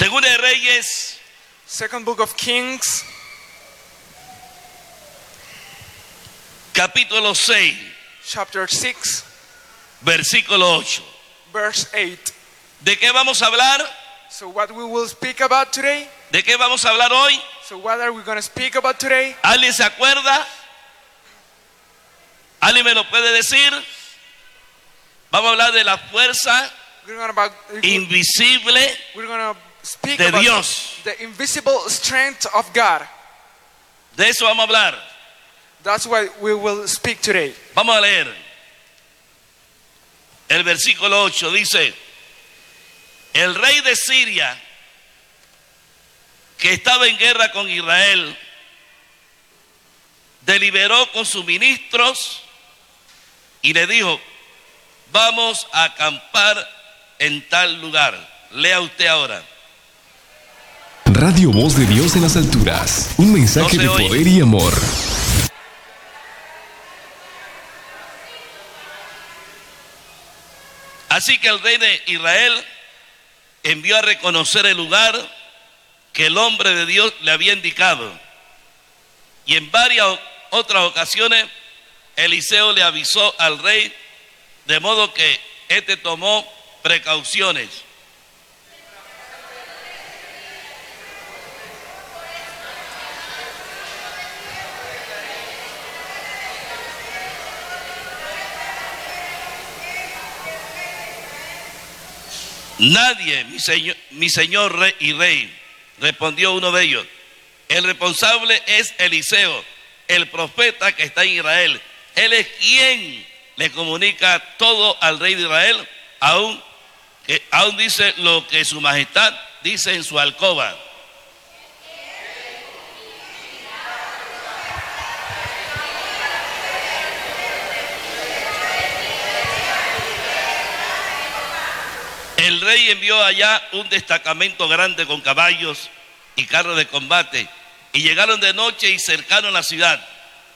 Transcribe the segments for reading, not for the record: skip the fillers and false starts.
Segunda de Reyes, Second book of Kings, capítulo 6, chapter 6, versículo 8. verse 8. ¿De qué vamos a hablar? So what we will speak about today? ¿De qué vamos a hablar hoy? So what are we going to speak about today? ¿Alguien se acuerda? ¿Alguien me lo puede decir? Vamos a hablar de la fuerza We're invisible going to speak de about Dios. the invisible strength of God. De eso vamos a hablar. That's what we will speak today. Vamos a leer. El versículo 8 dice: el rey de Siria, que estaba en guerra con Israel, deliberó con sus ministros y le dijo: vamos a acampar en tal lugar. Lea usted ahora. Radio Voz de Dios en las alturas. Un mensaje No se de oye. poder y amor. Así que el rey de Israel envió a reconocer el lugar que el hombre de Dios le había indicado. Y en varias otras ocasiones Eliseo le avisó al rey, de modo que éste tomó precauciones. Nadie, mi señor rey y rey, respondió uno de ellos. El responsable es Eliseo, el profeta que está en Israel. Él es quien le comunica todo al rey de Israel, aún dice lo que su majestad dice en su alcoba. El rey envió allá un destacamento grande con caballos y carros de combate, y llegaron de noche y cercaron la ciudad.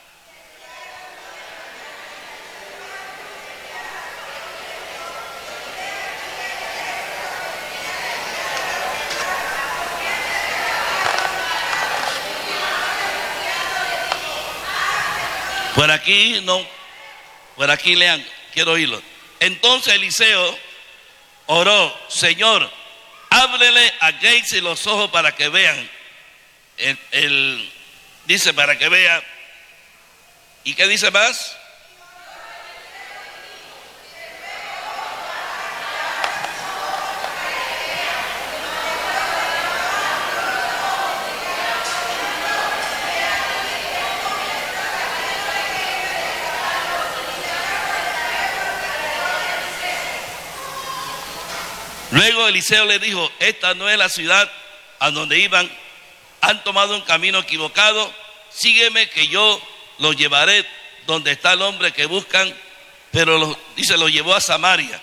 Por aquí no, por aquí lean, quiero oírlo. Entonces Eliseo oró: Señor, háblele a Gehazi los ojos para que vean. Dice para que vea. ¿Y qué dice más? Luego Eliseo le dijo: esta no es la ciudad a donde iban, han tomado un camino equivocado, sígueme que yo los llevaré donde está el hombre que buscan. Pero lo llevó a Samaria.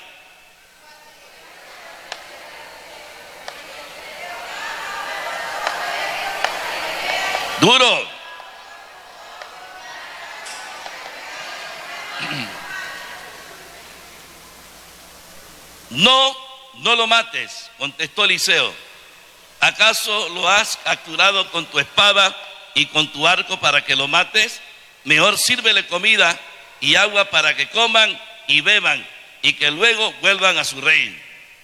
Duro. No lo mates, contestó Eliseo. ¿Acaso lo has capturado con tu espada y con tu arco para que lo mates? Mejor sírvele comida y agua para que coman y beban, y que luego vuelvan a su rey.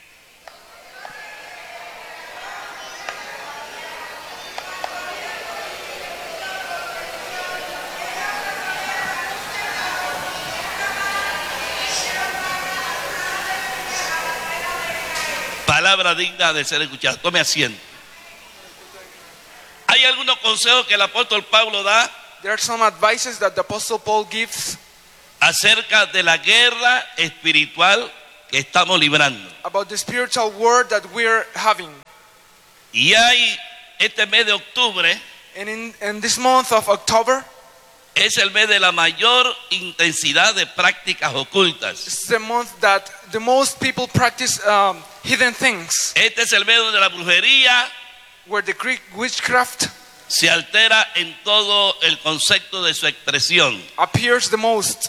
Palabra digna de ser escuchada. Tome asiento. Hay algunos consejos que el apóstol Pablo da There are some advices that the Apostle Paul gives acerca de la guerra espiritual que estamos librando. about the spiritual war that we're having. Y hay este mes de octubre, And in this month of October, es el mes de la mayor intensidad de prácticas ocultas. it's the month that the most people practice hidden things, Este es el mes donde la brujería where the Greek witchcraft se altera en todo el concepto de su expresión. appears the most.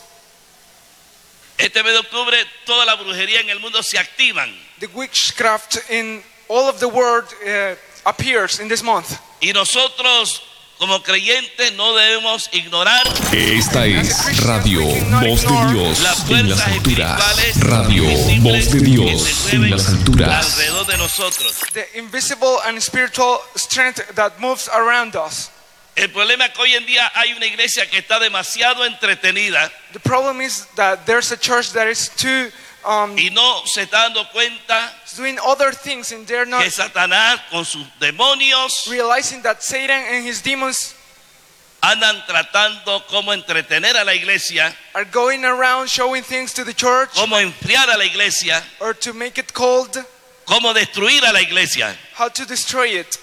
Este mes de octubre toda la brujería en el mundo se activan. The witchcraft in all of the world appears in this month. Y nosotros, como creyentes, no debemos ignorar Esta es Radio Voz de Dios las en las fuerzas alturas. espirituales Radio invisibles Voz de que Dios se en mueven las alturas. alrededor de nosotros. The invisible and spiritual strength that moves around us. El problema es que hoy en día hay una iglesia que está demasiado entretenida The problem is that there's a church that is too y no se está dando cuenta doing other things, and they're not que Satanás con sus demonios realizing that Satan and his demons andan tratando cómo entretener a la iglesia, are going around showing things to the church cómo enfriar a la iglesia, or to make it cold, cómo destruir a la iglesia. how to destroy it.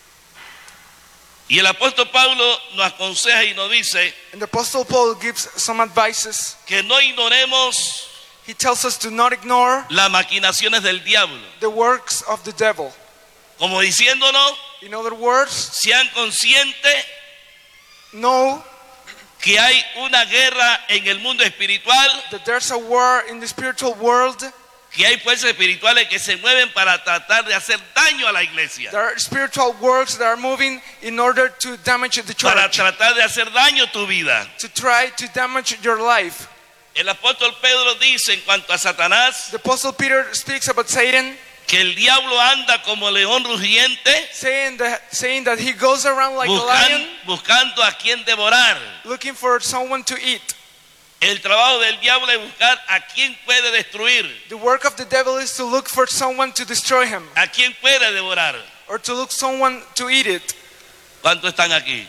Y el apóstol Pablo nos aconseja y nos dice And the Apostle Paul gives some advices. que no ignoremos He tells us to not ignore las maquinaciones del diablo, the works of the devil. como diciéndonos, In other words, sean conscientes know que hay una guerra en el mundo espiritual, that there's a war in the spiritual world. que hay fuerzas espirituales que se mueven para tratar de hacer daño a la iglesia, There are spiritual works that are moving in order to damage the para church, tratar de hacer daño a tu vida. to try to damage your life. El apóstol Pedro dice en cuanto a Satanás The Apostle Peter speaks about Satan, que el diablo anda como león rugiente saying that he goes around like a lion buscando a quien devorar. looking for someone to eat. El trabajo del diablo es buscar a quien puede destruir, The work of the devil is to look for someone to destroy him a quien puede devorar. or to look someone to eat it. ¿Cuántos están aquí?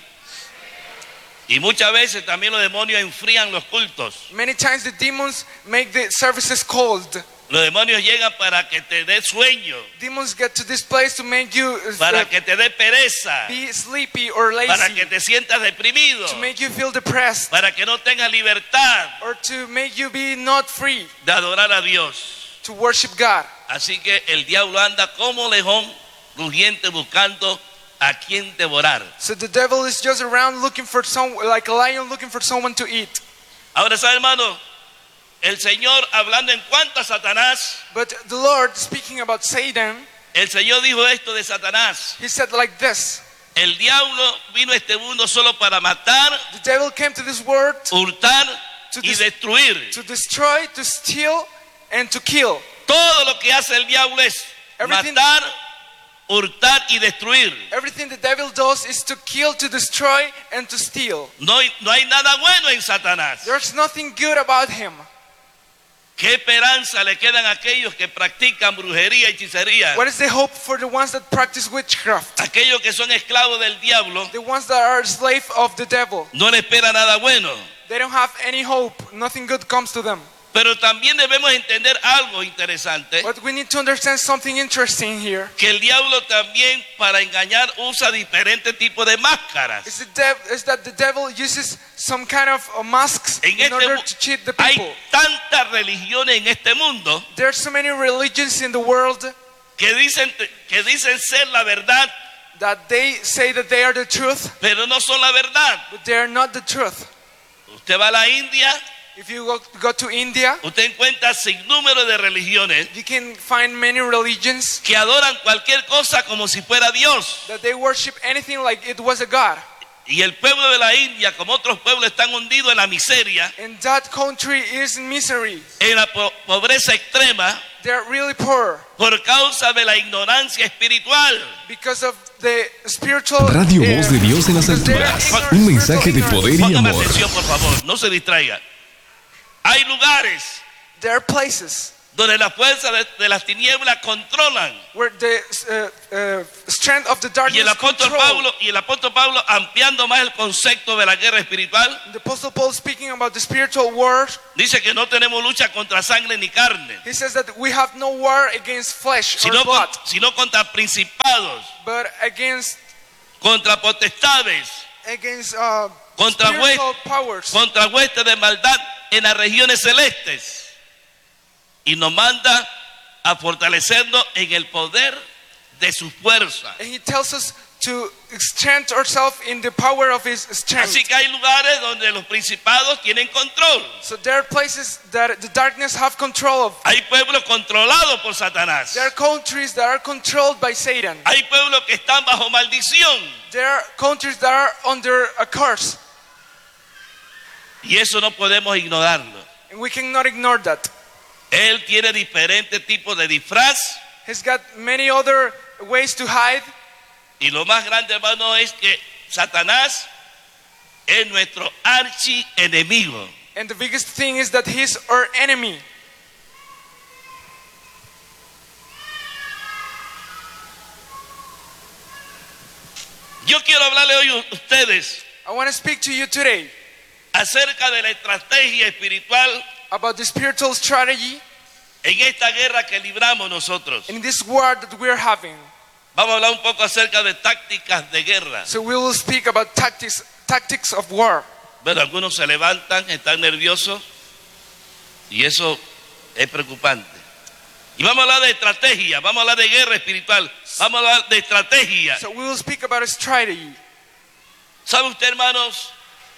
Y muchas veces también los demonios enfrían los cultos. Many times the demons make the services cold. Los demonios llegan para que te dé sueño, Demons get to this place to make you para que te dé pereza, be sleepy or para lazy, que te sientas deprimido, to make you feel depressed, para que no tengas libertad or to make you be not free de adorar a Dios. to worship God. Así que el diablo anda como león rugiente buscando a quien devorar. So the devil is just around looking for someone, like a lion looking for someone to eat. Ahora, ¿sabe, hermano? El Señor, hablando en cuanto a Satanás, But the Lord, speaking about Satan, el Señor dijo esto de Satanás: he said like this: el diablo vino a este mundo solo para matar, the devil came to this world hurtar To y dis- destruir. to destroy, to steal, and to kill. Todo lo que hace el diablo es Everything- matar, hurtar y destruir. Everything the devil does is to kill, to destroy, and to steal. No hay nada bueno en Satanás. There's nothing good about him. ¿Qué esperanza le quedan a aquellos que practican brujería y hechicería? What is the hope for the ones that practice witchcraft? Aquellos que son esclavos del diablo The ones that are slave of the devil. no le espera nada bueno. They don't have any hope. Nothing good comes to them. Pero también debemos entender algo interesante, But we need to understand something interesting here. que el diablo también para engañar usa diferentes tipos de máscaras. Is that the devil uses some kind of masks En in order este to cheat the hay people. tantas religiones en este mundo There are so many religions in the world que dicen ser la verdad, that they say that they are the truth, pero no son la verdad. but they are not the truth. Usted va a la India, If you go to India, usted encuentra sin número de religiones you can find many religions que adoran cualquier cosa como si fuera Dios. that they worship anything like it was a god. Y el pueblo de la India, como otros pueblos, están hundidos en la miseria, And that country is in misery. en la pobreza extrema, They're really poor por causa de la ignorancia espiritual. because of the spiritual. Radio Voz de Dios en las because they are alturas. ignorant, Un mensaje de spiritual poder y Póngame amor. atención, por favor, no se distraiga. Hay lugares ignorance. There are places donde las fuerzas de las tinieblas controlan. where the strength of the Y darkness el apóstol control. Pablo, ampliando más el concepto de la guerra espiritual, The Apostle Paul, speaking about the spiritual war, dice que no tenemos lucha contra sangre ni carne, he says that we have no war against flesh or blood, sino contra principados, but against contra potestades, contra spiritual powers. contra huestes de maldad en las regiones celestes. Y nos manda a fortalecernos en el poder de su fuerza. And he tells us to strengthen ourselves in the power of His strength. Así que hay lugares donde los principados tienen control. So there are places that the darkness have control of. Hay pueblos controlados por Satanás. There are countries that are controlled by Satan. Hay pueblos que están bajo maldición. There are countries that are under a curse. Y eso no podemos ignorarlo. And we cannot ignore that. Él tiene diferentes tipos de disfraz. He's got many other ways to hide. Y lo más grande, hermano, es que Satanás es nuestro archienemigo. And the biggest thing is that he's our enemy. Yo quiero hablarle hoy a ustedes I want to speak to you today acerca de la estrategia espiritual about the spiritual strategy en esta guerra que libramos nosotros. in this war that we're having. Vamos a hablar un poco acerca de tácticas de guerra. So we will speak about tactics of war. Bueno, algunos se levantan, están nerviosos y eso es preocupante. Y vamos a hablar de estrategia, vamos a hablar de guerra espiritual, vamos a hablar de estrategia. So we will speak about a strategy. ¿Sabe usted, hermanos,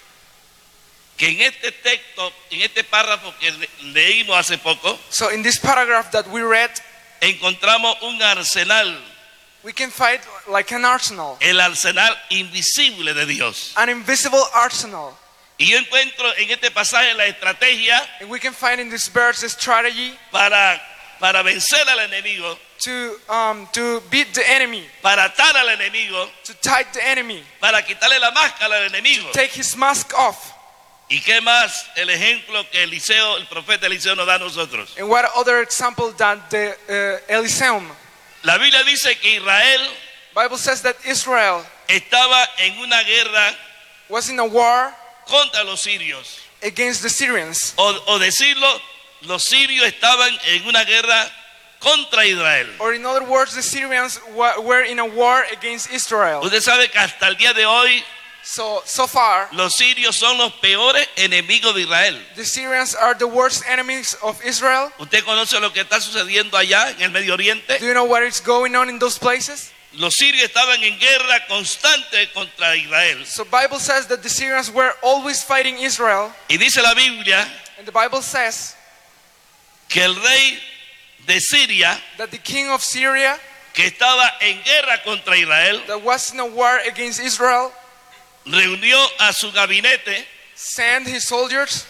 que en este texto, en este párrafo que leímos hace poco, So in this paragraph that we read, encontramos un arsenal, we can fight like an arsenal, el arsenal invisible de Dios? an invisible arsenal. Y yo encuentro en este pasaje la estrategia And we can find in this verse a strategy para vencer al enemigo, to beat the enemy, para atar al enemigo, to tie the enemy, para quitarle la máscara al enemigo. take his mask off. ¿Y qué más el ejemplo que Eliseo, el profeta Eliseo nos da a nosotros? And what other example than the Elyseum? La Biblia dice que Israel Bible says that Israel estaba en una guerra was in a war contra los sirios. against the Syrians. O decirlo, los sirios estaban en una guerra contra Israel. Or in other words, the Syrians were in a war against Israel. Usted sabe que hasta el día de hoy So far, los sirios son los peores enemigos de Israel. the Syrians are the worst enemies of Israel. ¿Usted conoce lo que está sucediendo allá en el Medio Oriente? Do you know what is going on in those places? Los sirios estaban en guerra constante contra Israel. So Bible says that the Syrians were always fighting Israel. Y dice la Biblia And the Bible says que el rey de Siria, that the king of Syria que estaba en guerra contra Israel, that was in a war against Israel reunió a su gabinete, sent his soldiers,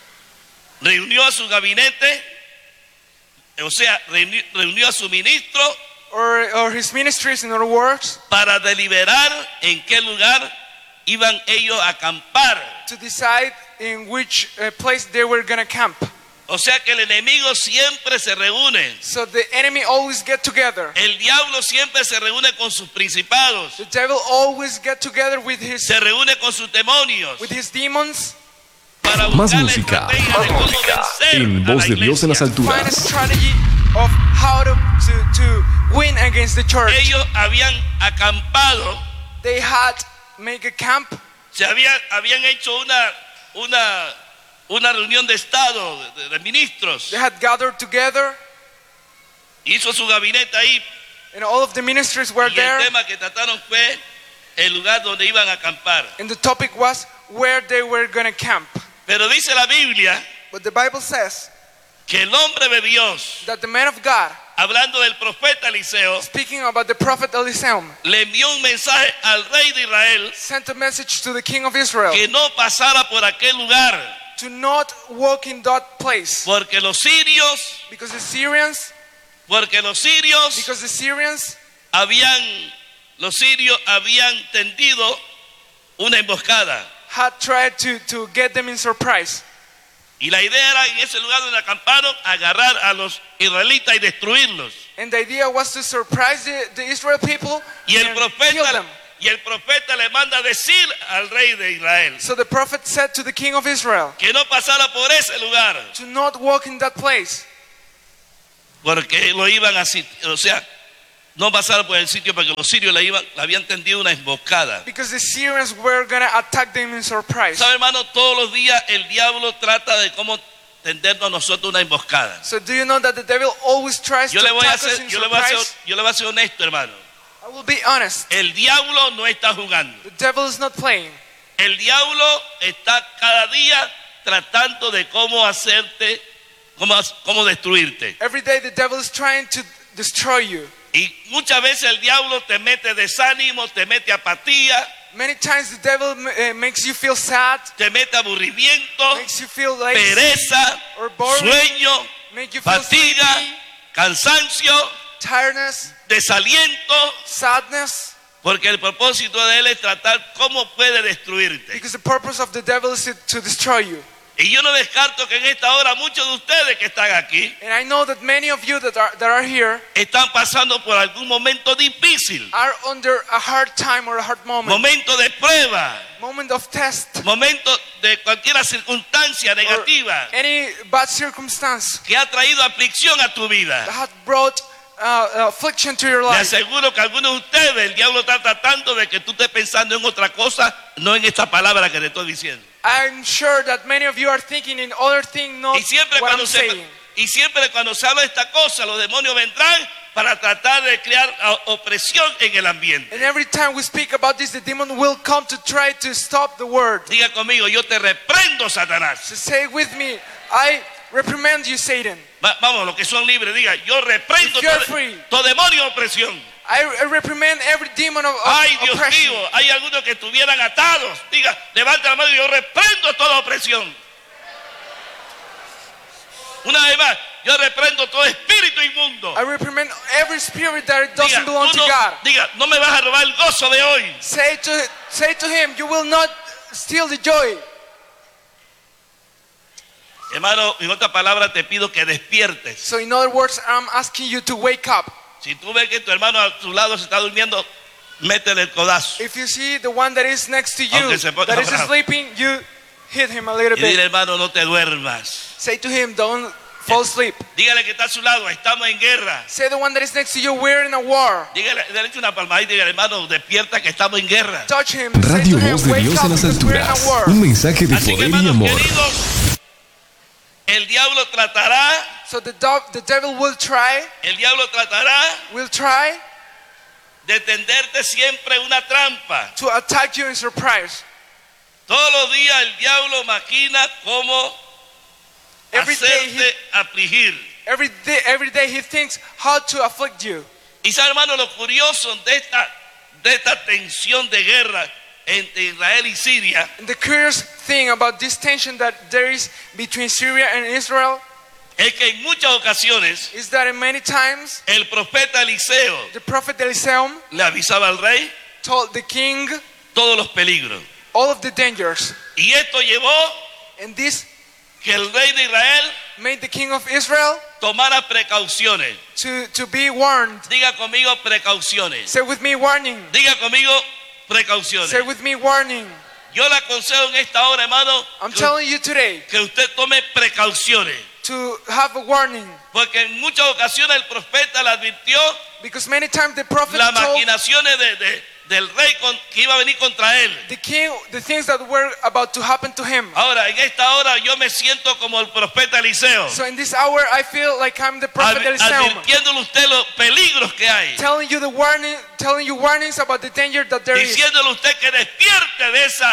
o sea, reunió a su ministro or his ministries, in other words, para deliberar en qué lugar iban ellos a acampar. to decide in which place they were going to camp. O sea que el enemigo siempre se reúne. So the enemy always get together. El diablo siempre se reúne con sus principados, The devil always get together with se reúne con sus demonios his demons, para Más buscar la música, estrategia de cómo vencer en a Voz la de Dios en las iglesia. find a alturas. strategy of how to win against the church. Ellos habían acampado, They had make a camp. habían hecho una reunión de estado de ministros. They had gathered together, Hizo su gabinete ahí and all of the ministries were y el there. tema que trataron fue el lugar donde iban a acampar. And the topic was where they were going to camp. Pero dice la Biblia But the Bible says que el hombre de Dios, that the man of God, hablando del profeta Eliseo, speaking about the prophet Elyseum, le envió un mensaje al rey de Israel sent a message to the king of Israel que no pasara por aquel lugar, to not walk in that place. porque los sirios Because the Syrians habían tendido una emboscada. had tried to get them in surprise. Y la idea era en ese lugar donde acamparon agarrar a los israelitas y destruirlos. And the idea was to surprise the Israel people Y el and kill them. profeta le manda decir al rey de Israel So the prophet said to the king of Israel que no pasara por ese lugar, to not walk in that place, porque lo iban a o sea, no pasara por el sitio porque los sirios le habían tendido una emboscada. because the Syrians were going to attack them in surprise. ¿Sabe, hermano? Todos los días el diablo trata de cómo tendernos a nosotros una emboscada. So do you know that the devil always tries Yo to le voy a attack us in ser surprise? honesto, hermano. I will be honest. El diablo no está jugando. The devil is not playing. El diablo está cada día tratando de cómo hacerte, cómo destruirte. Every day the devil is trying to destroy you. Y muchas veces el diablo te mete desánimo, te mete apatía, Many times the devil makes you feel sad, te mete aburrimiento, makes you feel lazy, pereza, or boring, sueño, make you feel fatiga, sleepy, cansancio, tiredness, desaliento, sadness. porque el propósito de él es tratar cómo puede destruirte. Because the purpose of the devil is to destroy you. Y yo no descarto que en esta hora muchos de ustedes que están aquí And I know that many of you that are here están pasando por algún momento difícil, are under a hard time or a hard moment. momento de prueba, Moment of test. momento de cualquier circunstancia Or negativa any bad circumstance que ha traído aflicción a tu vida. that had brought affliction to your Le life. aseguro que algunos de ustedes, el diablo está tratando de que tú estés pensando en otra cosa, no en esta palabra que te estoy diciendo. I'm sure that many of you are thinking in other things, not Y siempre what cuando I'm se, saying. y siempre cuando se habla de esta cosa, los demonios vendrán para tratar de crear opresión en el ambiente. And every time we speak about this, the demon will come to try to stop the word. Diga conmigo, yo te reprendo, Satanás. So say with me, I reprimand you, Satan. Vamos, los que son libres, diga, yo reprendo If you're free. todo demonio de opresión. I reprimand every demon of Ay, Dios oppression. mío, hay algunos que estuvieran atados. Diga, levanta la mano y yo reprendo toda opresión. Una vez más, yo reprendo todo espíritu inmundo. I reprimand every spirit that Diga, doesn't belong tú to God. diga, no me vas a robar el gozo de hoy. Say to him, you will not steal the joy. Hermano, en otra palabra te pido que despiertes. So in other words, I'm asking you to wake up. Si tú ves que tu hermano a tu lado se está durmiendo, métele el codazo. If you see the one that is next to you Aunque se ponga that is bravo. sleeping, you hit him a little Y dile, bit. hermano, no te duermas. Say to him, don't fall asleep. Dígale que está a su lado, estamos en guerra. Say the one that is next to you, we're in a war. Dígale, dale una palmadita y dígale, hermano, despierta que estamos en guerra. Touch him. Say Radio to him, Voz de wake Dios up en las because we're in a alturas. war. Un mensaje de Así que, poder y hermanos amor. queridos, el diablo tratará, So the devil will try de tenderte siempre una trampa. to attack you in surprise. Todos los días el diablo maquina cómo Every day, hacerte afligir. every day he thinks how to afflict you. Y sabe, hermano, lo curioso de esta tensión de guerra entre Israel y Siria And the curious thing about this tension that there is between Syria and Israel es que en muchas ocasiones is that in many times el profeta Eliseo the prophet Eliseo le avisaba al rey told the king todos los peligros. all of the dangers. Y esto llevó And this que el rey de Israel made the king of Israel tomara precauciones. to be warned. Diga conmigo precauciones. Say with me, warning. Diga conmigo precauciones. Say with me, warning. Yo le aconsejo en esta hora, hermano, I'm telling you today que usted tome precauciones. to have a warning. Porque en muchas ocasiones el profeta le advirtió Because many times the prophet las told maquinaciones del rey que iba a venir contra él. the king the things that were about to happen to him. Ahora, en esta hora yo me siento como el profeta Eliseo, So in this hour I feel like I'm the prophet Eliseo, advirtiéndole a usted los peligros que hay, telling you warnings about the danger that there is. diciéndole a usted que despierte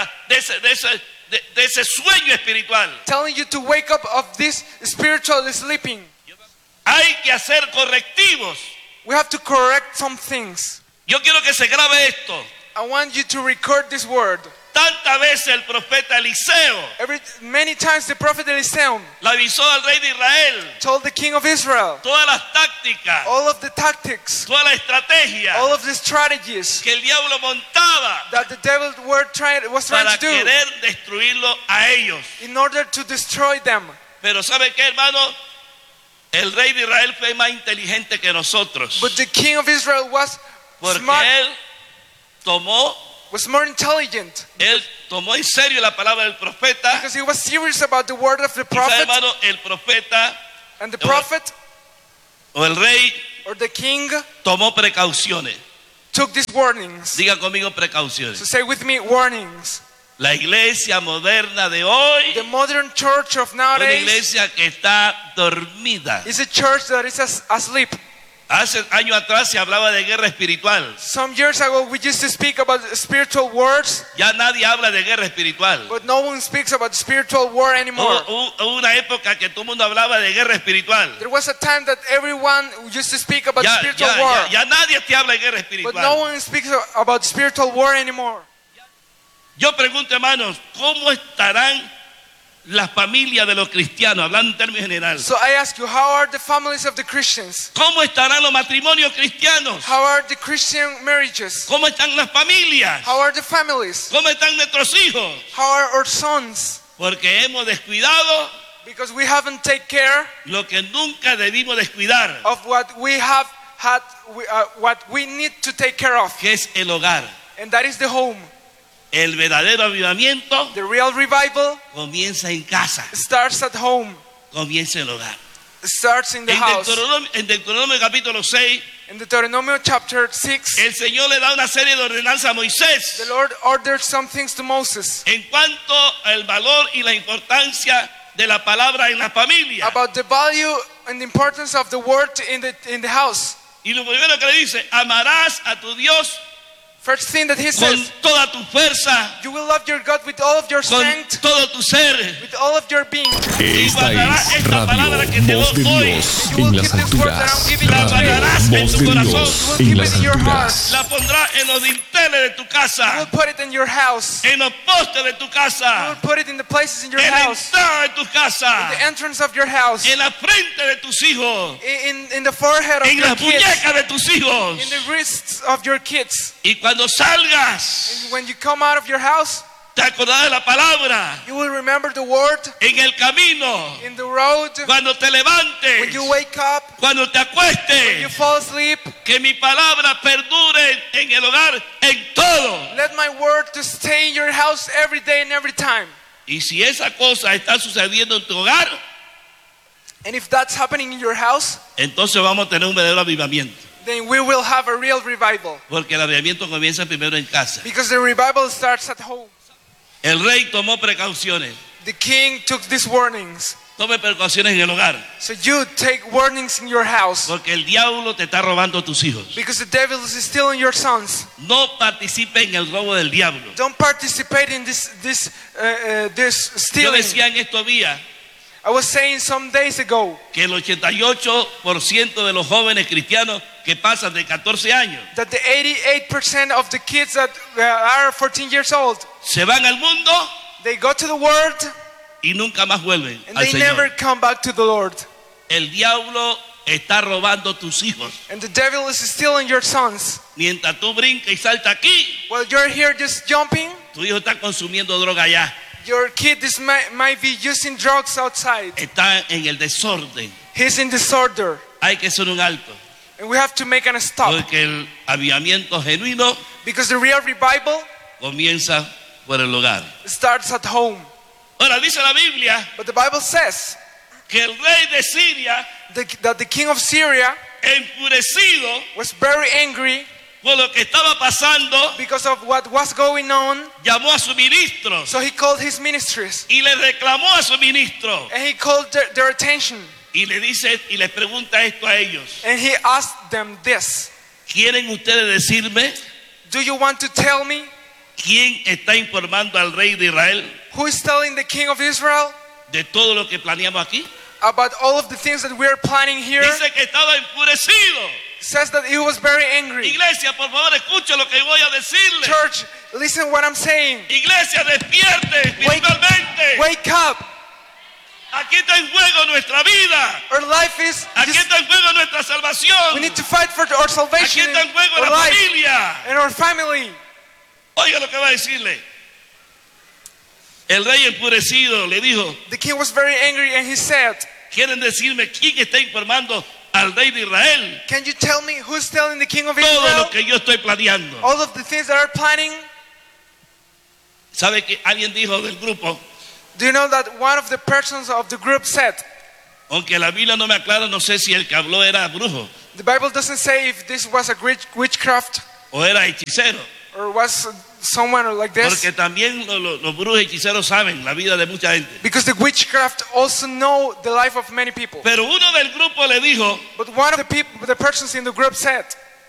de ese sueño espiritual. Telling you to wake up of this spiritual sleeping. Hay que hacer correctivos. We have to correct some things. Yo quiero que se grabe esto. I want you to record this word. Tantas veces el profeta Eliseo Many times the prophet Eliseo le avisó al rey de Israel told the king of Israel todas las tácticas, all of the tactics, toda la estrategia all of the strategies que el diablo montaba that the devil was trying para to do querer destruirlo a ellos. in order to destroy them. Pero ¿sabe qué, hermano? El rey de Israel fue más inteligente que nosotros, But the king of Israel was porque smart, él was more intelligent tomó en serio la palabra del profeta. because he was serious about the word of the Y sabe, prophet, hermano, el profeta and the prophet o el rey or the king tomó precauciones. took these warnings. Diga conmigo precauciones. So say with me, warnings. La iglesia moderna de hoy The modern church of es una nowadays iglesia que está dormida. is a church that is asleep. Hace años atrás se hablaba de guerra espiritual. Some years ago, we used to speak about spiritual wars, Ya nadie habla de guerra espiritual. but no one speaks about spiritual war anymore. Hubo una época que todo el mundo hablaba de guerra espiritual. There was a time that everyone used to speak about Ya, spiritual ya, war, ya, ya nadie te habla de guerra but no espiritual. one speaks about spiritual war anymore. Yo pregunto, hermanos, ¿cómo estarán las familias de los cristianos, hablando en términos generales? So I ask you, how are the families of the Christians? ¿Cómo estarán los matrimonios cristianos? How are the Christian marriages? ¿Cómo están las familias? How are the families? ¿Cómo están nuestros hijos? How are our sons? Porque hemos descuidado Because we haven't taken care lo que nunca debimos descuidar, of what we have had, what we need to take care of, que es el hogar. and that is the home. El verdadero avivamiento The real revival comienza en casa, starts at home, comienza en el hogar. starts in the En house. Deuteronomio capítulo 6, In Deuteronomy chapter 6, el Señor le da una serie de ordenanzas a the Moisés Lord ordered some things to Moses en cuanto al valor y la importancia de la palabra en la familia. about the value and the importance of the word in the house. Y lo primero que le dice, amarás a tu Dios First thing that he con says, toda tu fuerza, you will love your God with all of your con strength, todo tu ser. with all of your being. Esta es Radio Voz de Dios en las alturas. Radio Voz de Dios en las alturas. La pondrás en los dinteles de tu You will casa, put it in your house. en los postes de tu You will casa, put it in the places in your en la house, entrada de tu casa, the entrance of your house, en la frente de tus hijos, in the forehead of en your las kids, muñecas de tus hijos. in the wrists of your kids. Y cuando salgas, And when you come out of your house, te acordarás de la palabra you will remember the word en el camino, in the road, cuando te when levantes, you wake up, cuando te you acuestes, fall asleep. que mi palabra perdure en el hogar en todo. Let my word to stay in your house every day and every time. Y si esa cosa está sucediendo en tu hogar, And if that's happening in your house, entonces vamos a tener un verdadero avivamiento. then we will have a real revival. Porque el avivamiento comienza primero en casa. Because the revival starts at home. El rey tomó precauciones. The king took these warnings. Tome precauciones en el hogar. So you take warnings in your house. Porque el diablo te está robando a tus hijos. Because the devil is stealing your sons. No participe en el robo del diablo. Don't participate in this Yo stealing. decía en estos días I was saying some days ago que el 88% de los jóvenes cristianos que pasan de 14 años that the 88% of the kids that are 14 years old, se van al mundo they go to the world y nunca más vuelven and al they never Señor. come back to the Lord. El diablo está robando tus hijos. And the devil is stealing your sons. Mientras tú brincas y saltas aquí, While you're here just jumping, tu hijo está consumiendo droga allá. your kid might be using drugs outside. Está en el desorden. He's in disorder. Hay que hacer un alto. And we have to make a stop. Porque el avivamiento genuino Because the real revival comienza por el hogar. starts at home. Ahora dice la Biblia But the Bible says que el rey de Siria, that the king of Syria enfurecido was very angry por lo que estaba pasando, because of what was going on. llamó a sus ministros So he called his ministries y le reclamó a su ministro and he called their attention. y le dice y les pregunta esto a ellos: And he asked them this: ¿quieren ustedes decirme do you want to tell me quién está informando al rey de Israel who is telling the king of Israel de todo lo que planeamos aquí? about all of the things that we're planning here? Dice que estaba enfurecido. Says that he was very angry. Iglesia, por favor, escuche lo que voy a decirle. Church, listen what I'm saying. Iglesia, despierte espiritualmente. Wake up. Aquí está en juego nuestra vida. Our life is Aquí está en juego nuestra salvación. we need to fight for our Aquí salvation está en juego our la life familia. and our family. Oiga lo que va a decirle. El rey enfurecido le dijo: The king was very angry and he said, ¿quieren decirme quién está informando al rey de Israel can you tell me who's telling the king of todo Israel lo que yo estoy planeando? all of the things that are planning? ¿Sabe que alguien dijo del grupo? Do you know that one of the persons of the group said, Aunque la Biblia no me aclara, no sé si el que habló era brujo the Bible doesn't say if this was a witchcraft o era hechicero. or was someone like this. Porque también los brujos y hechiceros saben la vida de mucha gente. Because the witchcraft also know the life of many people. Pero uno del grupo le dijo, But one of the persons in the group said,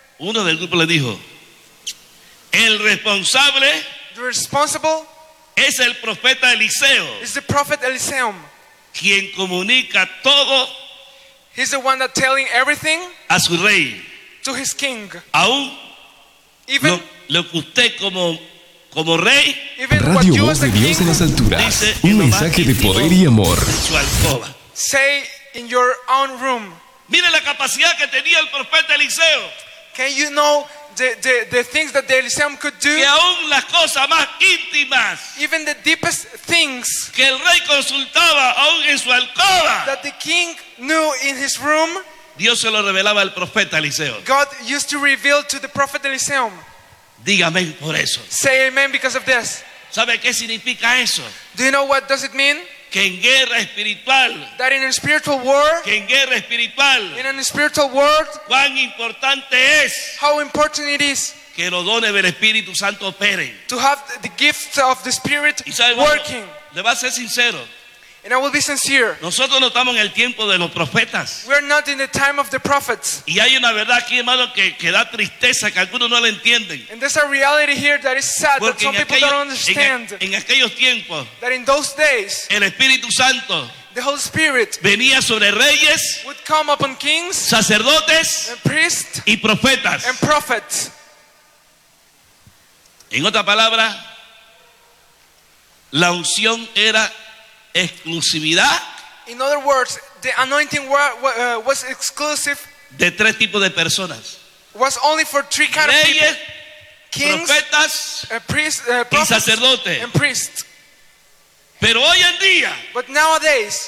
el responsable the responsible es el profeta Eliseo, is the prophet Eliseum. quien comunica todo He's the one that telling everything a su rey. to his king. Aún Even lo que usted como rey what Radio you Voz as de a Dios en king las alturas. dice Un en lo más mensaje de íntimo poder y amor. de su alcoba. say in your own room. Mire la capacidad que tenía el profeta Eliseo, Can you know the things that the Eliseum could do? que aún las cosas más íntimas Even the deepest things que el rey consultaba aún en su alcoba, that the king knew in his room, Dios se lo revelaba al profeta Eliseo. God used to reveal to the prophet Eliseum. Dígame por eso. Say amen because of this. ¿Sabe qué significa eso? Do you know what does it mean? Que en guerra espiritual, That in a spiritual war, cuán importante es how important it is que los dones del Espíritu Santo operen. to have the gift of the Spirit Y sabe, working. le va a ser sincero, And I will be sincere. nosotros no estamos en el tiempo de los profetas. We're not in the time of the prophets. Y hay una verdad aquí, hermano, que da tristeza, que algunos no la entienden. And there's a reality here that is sad, that Porque some people don't understand. en aquellos tiempos, That in those days, el Espíritu Santo the Holy Spirit venía sobre reyes, would come upon kings sacerdotes and priests y profetas. and prophets. En otra palabra, la unción era exclusividad In other words, the anointing was exclusive, de tres tipos de personas: was only for three kind of people. reyes, Kings, profetas priests, y prophets, sacerdotes. and priests. Pero hoy en día, But nowadays,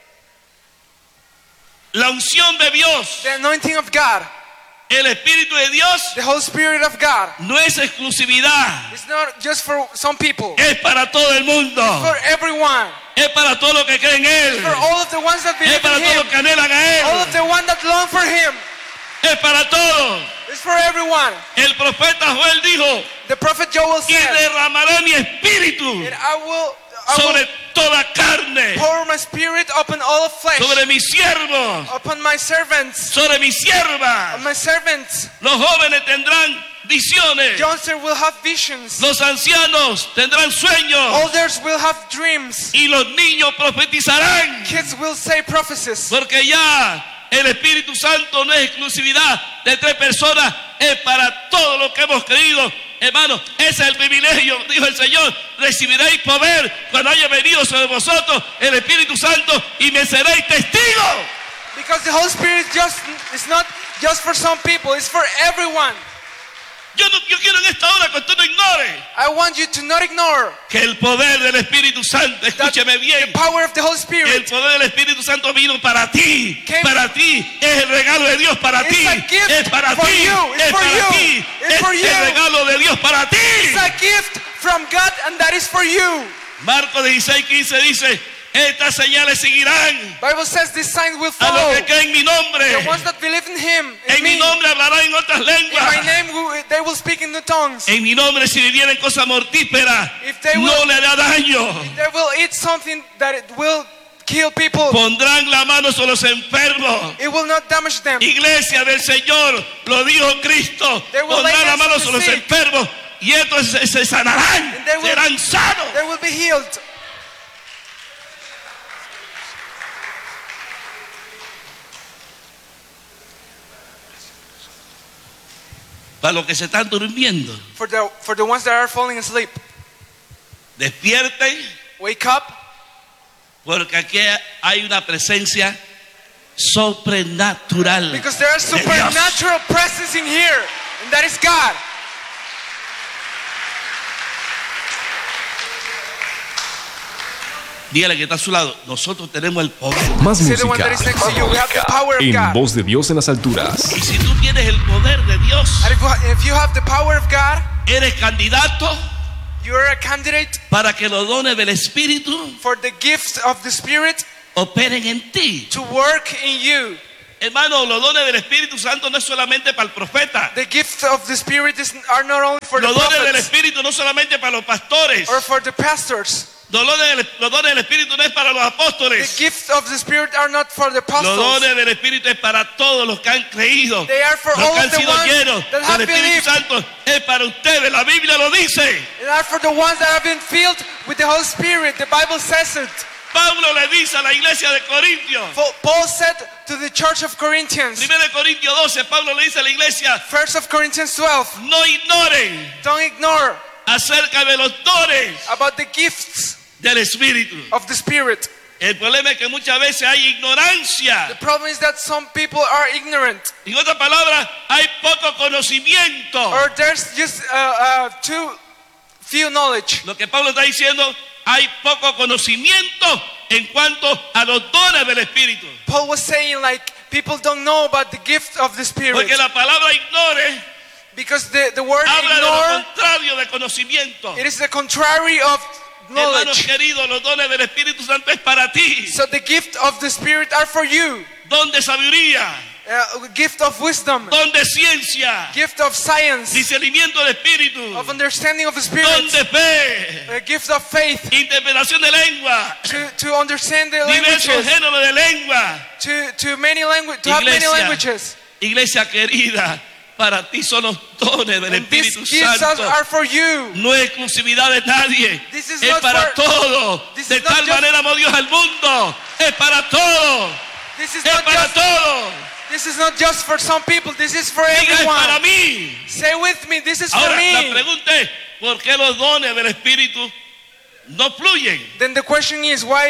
la unción de Dios, the anointing of God, el Espíritu de Dios, the Holy Spirit of God, no es exclusividad, is not just for some people, es para todo el mundo, for everyone, es para todos los que creen en Él, for all of the ones that es believe para in todos Him, los que anhelan a all Él, of the ones that long for Him. es para todos. It's for everyone. El profeta Joel dijo: The prophet Joel y said, derramaré mi espíritu and I will sobre toda carne, pour my spirit upon all of flesh, sobre mis siervos, upon my servants, sobre mis siervas. on my servants. Los jóvenes tendrán visiones, Youngsters will have visions. los ancianos tendrán sueños Elders will have dreams. y los niños profetizarán. Kids will say prophecies. Porque ya el Espíritu Santo no es exclusividad de tres personas, es para todos los que hemos creído. Hermano, ese es el privilegio, dijo el Señor: recibiréis poder cuando haya venido sobre vosotros el Espíritu Santo y me seréis testigos. Because the Holy Spirit is not just for some people, it's for everyone. Yo quiero en esta hora que usted no ignore I want you to not ignore que el poder del Espíritu Santo, that escúcheme bien, the power of the Holy el Spirit poder del Espíritu Santo vino para ti, Came- para ti, es el regalo de Dios para It's ti, a gift es para for ti, you, it's es for para you, ti, it's es for el you. regalo de Dios para ti. is a gift from God, and that is for you. Marcos 16:15 dice: estas señales seguirán Bible says this sign will a follow los que creen en mi nombre. the ones that believe in Him, in En mi me. nombre hablarán en otras In my lenguas. name they will speak in the tongues. En mi nombre si vivieren cosas mortíferas, If they no will- le hará daño. They will eat something that it will kill people. Pondrán la mano sobre los enfermos. It will not damage them. Iglesia del Señor, lo dijo Cristo, They will lay pondrán la hands mano on the sobre los sick. enfermos y estos se sanarán, And they will- serán sanos. They will be healed. Para los que se están durmiendo, For the ones that are falling asleep, despierten, wake up, porque aquí hay una presencia sobrenatural. because there is de Dios. supernatural presence in here, and that is God. Dígale que está a su lado: nosotros tenemos el poder. Más See the one that música is next to you. We have the power of en God. Voz de Dios en las alturas. Y si tú tienes el poder de Dios, And if you have the power of God, eres candidato you are a candidate para que los dones del Espíritu for the gifts of the Spirit operen en ti. to work in you. Hermano, los dones del Espíritu Santo no es solamente para el profeta. The gifts of the Spirit are not only for the Los dones del prophets Espíritu no solamente para los pastores. or for the pastors. Los dones del Espíritu no es para los The apóstoles. gifts of the Spirit are not for the Los apostles. dones del Espíritu es para todos los que han creído. They are for Los all que of han the sido ones llenos that have del Espíritu believed. Santo es para ustedes. La Biblia lo dice. They are for the ones that have been filled with the Holy Spirit. The Bible says it. Pablo le dice a la iglesia de Corintios. Paul said to the church of Corinthians, 1 Corintios 12, Pablo le dice a la iglesia, 1 of Corinthians 12, no ignoren don't ignore acerca de los dones about the gifts del Espíritu. of the Spirit. El problema es que muchas veces hay The ignorancia. problem is that some people are ignorant, En otras palabras, hay poco conocimiento. or there's just too few knowledge. Lo que Pablo está diciendo, hay poco conocimiento en cuanto a los dones del Espíritu. Paul was saying like people don't know about the gift of the Spirit, Porque la palabra ignore because the word habla de lo ignore, contrario de conocimiento. it is the contrary of Hermanos knowledge. queridos, los dones del Espíritu Santo es para ti. So the gift of the Spirit are for you. Don de sabiduría, Gift of wisdom, don de ciencia, gift of science, discernimiento del Espíritu, of understanding of the don Spirit, de fe, a gift of faith, interpretación de lengua, to understand the diversos languages, géneros de lengua. to many language, to have many languages. Iglesia querida, para ti son los dones del And these Espíritu gifts Santo. are for you. No es exclusividad de nadie, This is es not para for- todos. this De is not tal just- manera amó Dios al mundo, es para todos, This is es not para just todos. this is not just for some people. This is for Diga, es para everyone. mí. Say with me, this is for Ahora la me. pregunta es, ¿por qué los dones del Espíritu no fluyen? Then the question is why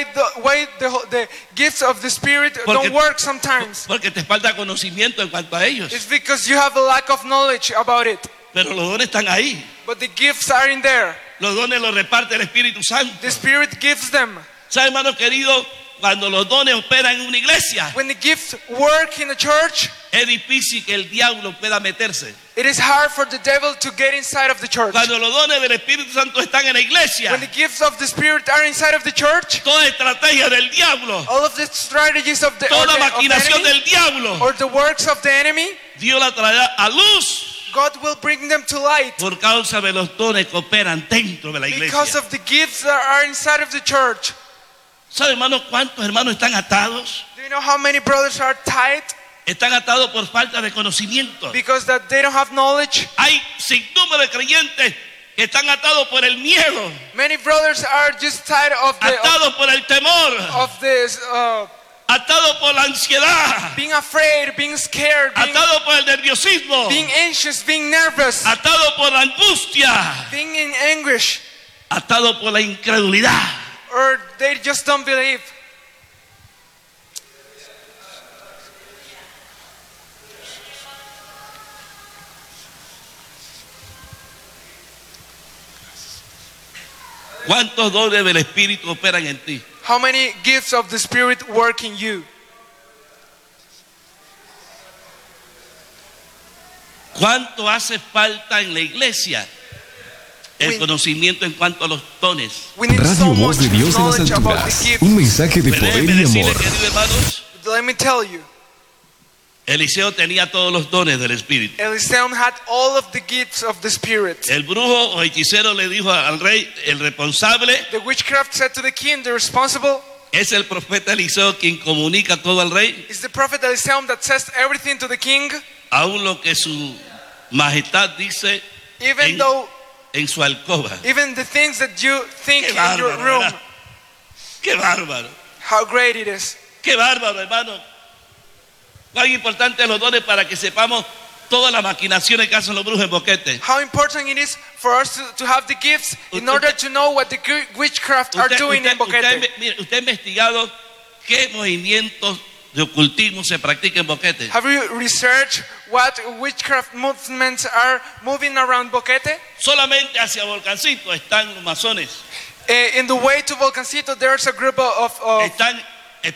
the gifts of the Spirit Porque- don't work sometimes. Porque te falta conocimiento en cuanto a ellos. It's because you have a lack of knowledge about it. Pero los dones están ahí. But the gifts are in there. Los dones los reparte el Espíritu Santo. The Spirit gives them. ¿Sabe, hermano querido? Cuando los dones operan en una iglesia, When the gifts work in the church, es difícil que el diablo pueda meterse. it is hard for the devil to get inside of the church. Cuando los dones del Espíritu Santo están en la iglesia, When the gifts of the Spirit are inside of the church, toda estrategia del diablo, all of the strategies of the, toda of the maquinación enemy, del diablo, or the works of the enemy, Dios la traerá a luz God will bring them to light por causa de los dones que operan dentro de la because iglesia. of the gifts that are inside of the church. ¿Sabe, hermano, cuántos hermanos están atados? Do you know how many brothers are tied Están atados por falta de conocimiento. because that they don't have knowledge? Hay sinnúmero de creyentes que están atados por el miedo, Many brothers are just tied atados por el temor, of this atados por la ansiedad, being afraid, being scared, atados por el nerviosismo, being anxious, being nervous, atados por la angustia, being in anguish, atados por la incredulidad. or they just don't believe. ¿Cuántos dones del Espíritu operan en ti? How many gifts of the Spirit work in you? ¿Cuánto hace falta en la iglesia? El We- conocimiento en cuanto a los dones. We need Radio so much Voz de Dios en las knowledge about alturas. the Un gifts. mensaje de Pero poder déjenme y decirle, amor. queridos hermanos, Let me tell you, Eliseo tenía todos los dones del Espíritu. Eliseo had all of the gifts of the Spirit. El brujo o hechicero le dijo al rey, el responsable The witchcraft said to the king, the responsible es el profeta Eliseo quien comunica todo al rey, is the prophet Eliseo that says everything to the king, aún lo que su majestad dice even en, though, en su alcoba. even the things that you think Qué in your bárbaro, room, ¿verdad? Qué bárbaro, how great it is. qué bárbaro, hermano. Cuán importante los dones para que sepamos todas las maquinaciones que hacen los brujos en boquete. How important it is for us to have the gifts in Usted- order to know what the witchcraft are doing in Boquete. Mire, usted ha investigado qué movimientos de ocultismo se practica en Boquete. Have you researched what witchcraft movements are moving around Boquete? Solamente hacia Volcancito están los masones, In the way to Volcancito, there's a group of están